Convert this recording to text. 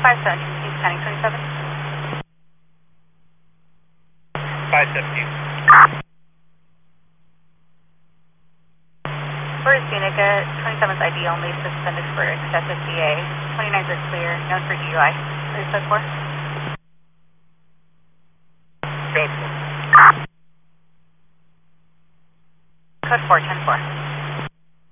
517, East County 27. 517. For Seneca, 27's ID only, suspended for excessive DA. 29s are clear, known for DUI. Please code 4. Code 4. Code 4, 10-4.